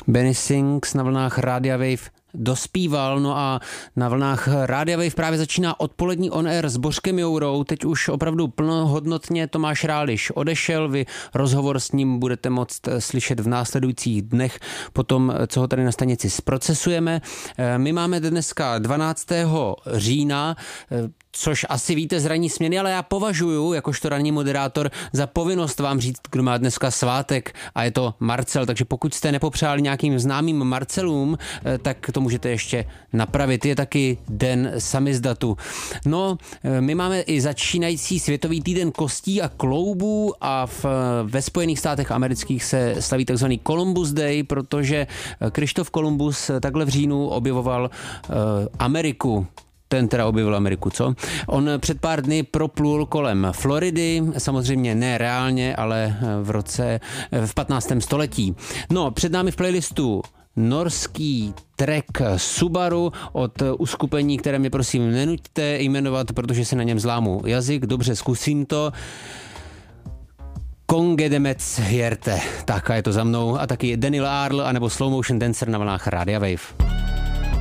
Benny Sings na vlnách Rádia Wave dospíval, no a na vlnách Rádia Wave právě začíná odpolední on air s Bořkem Jourou, teď už opravdu plnohodnotně. Tomáš Ráliš odešel, vy rozhovor s ním budete moct slyšet v následujících dnech, potom, co ho tady na stanici zprocesujeme. My máme dneska 12. října, což asi víte z ranní směny, ale já považuji, jakožto ranní moderátor, za povinnost vám říct, kdo má dneska svátek, a je to Marcel, takže pokud jste nepopřáli nějakým známým Marcelům, tak to můžete ještě napravit. Je taky den samizdatu. No, my máme i začínající světový týden kostí a kloubů a ve Spojených státech amerických se slaví takzvaný Columbus Day, protože Krištof Kolumbus takhle v říjnu objevoval Ameriku. Ten teda objevil Ameriku, co? On před pár dny proplul kolem Floridy, samozřejmě ne reálně, ale v 15. století. No, před námi v playlistu norský track Subaru od uskupení, které mě prosím nenuďte jmenovat, protože se na něm zlámu jazyk. Dobře, zkusím to. Kongedemec Hjerte. Tak a je to za mnou. A taky Daniel Arl anebo Slow Motion Dancer na vlnách Rádia Wave.